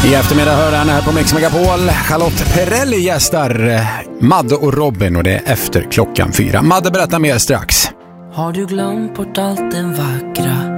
I eftermiddag hör han här på Mix Megapol. Charlotte Perrelli gästar Madde och Robin och det är efter 4:00. Madde berättar mer strax. Har du glömt bort allt den vackra